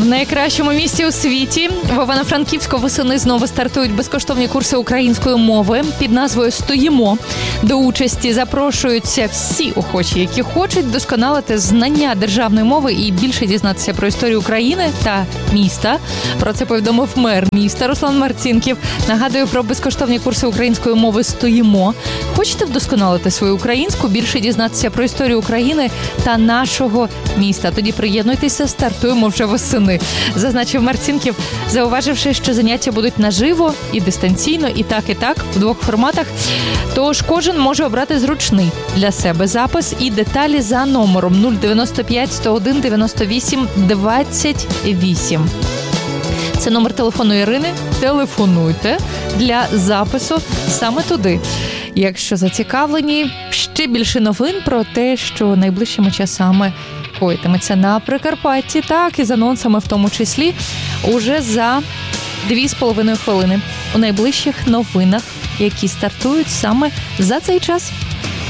В найкращому місті у світі в Івано-Франківську восени знову стартують безкоштовні курси української мови під назвою «Стоїмо». До участі запрошуються всі охочі, які хочуть вдосконалити знання державної мови і більше дізнатися про історію України та міста. Про це повідомив мер міста Руслан Марцінків. Нагадую про безкоштовні курси української мови «Стоїмо». Хочете вдосконалити свою українську, більше дізнатися про історію України та нашого міста? Тоді приєднуйтеся, стартуємо вже восени. Зазначив Марцінків, зауваживши, що заняття будуть наживо і дистанційно, і так, в двох форматах. Тож кожен може обрати зручний для себе запис і деталі за номером 095 101 98 28. Це номер телефону Ірини. Телефонуйте для запису саме туди. Якщо зацікавлені, ще більше новин про те, що найближчими часами коїтиметься на Прикарпатті, так і з анонсами в тому числі, уже за 2,5 хвилини у найближчих новинах, які стартують саме за цей час.